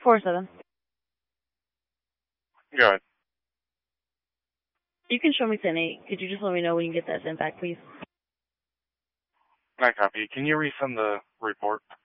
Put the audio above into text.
4-7. Go ahead. You can show me 10-8. Could you just let me know when you get that sent back, please? I copy. Can you resend the report?